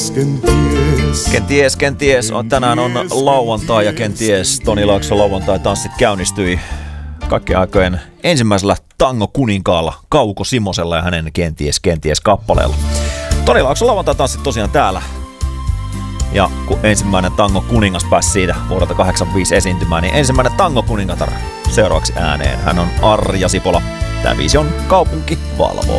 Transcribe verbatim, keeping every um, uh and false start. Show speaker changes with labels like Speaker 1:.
Speaker 1: kenties.
Speaker 2: Kenties, kenties. On, tänään on lauantai ja kenties Toni Laakson lauantai-tanssit käynnistyi kaikkien aikojen ensimmäisellä tango-kuninkaalla Kauko Simosella ja hänen kenties, kenties kappaleella. Toni Laakson lauantai-tanssit tosiaan täällä. Ja kun ensimmäinen tango-kuningas pääsi siitä vuodelta kahdeksankymmentäviisi esiintymään, niin ensimmäinen tango-kuningatar seuraavaksi ääneen. Hän on Arja Sipola. Tämä biisi on Kaupunki valvoo.